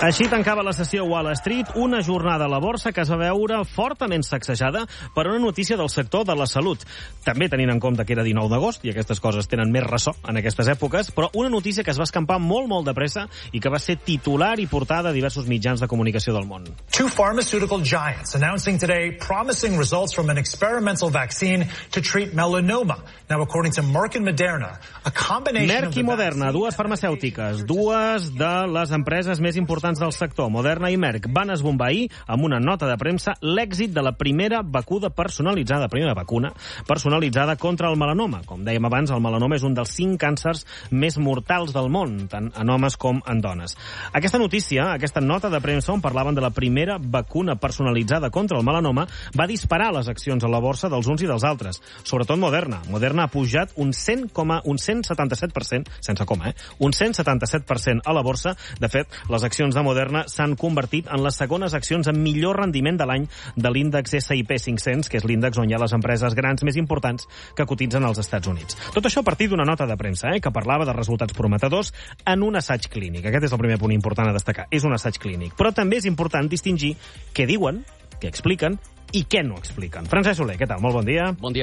Així tancava la sessió Wall Street, una jornada a la borsa que es va veure fortament sacsejada per una notícia del sector de la salut. També tenint en compte que era 19 d'agost, i aquestes coses tenen més ressò en aquestes èpoques, però una notícia que es va escampar molt de pressa i que va ser titular i portada a diversos mitjans de comunicació del món. Two pharmaceutical giants announcing today promising results from an experimental vaccine to treat melanoma. Now, according to Merck and Moderna, a combination Merck i Moderna, dues farmacèutiques, dues de les empreses més importants del sector, Moderna i Merck, van esbombar ahir amb una nota de premsa l'èxit de la primera vacuna personalitzada contra el melanoma. Com dèiem abans, el melanoma és un dels 5 càncers més mortals del món, tant en homes com en dones. Aquesta notícia, aquesta nota de premsa on parlaven de la primera vacuna personalitzada contra el melanoma, va disparar les accions a la borsa dels uns i dels altres, sobretot Moderna. Moderna ha pujat un 177%, sense coma, un 177% a la borsa. De fet, les accions de Moderna s'han convertit en les segones accions amb millor rendiment de l'any de l'índex S&P 500, que és l'índex on hi ha les empreses grans més importants que cotitzen als Estats Units. Tot això a partir d'una nota de premsa que parlava de resultats prometedors en un assaig clínic. Aquest és el primer punt important a destacar. És un assaig clínic. Però també és important distingir què diuen, què expliquen i què no expliquen. Francesc Soler, què tal? Molt bon dia. Bon dia.